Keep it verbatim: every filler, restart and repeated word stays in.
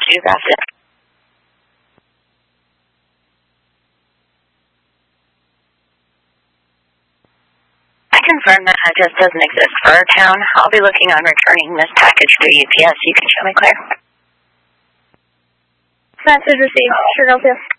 geographic. I confirm that address doesn't exist for our town. I'll be looking on returning this package through U P S. You can show me, Claire. Message received. Sure, no,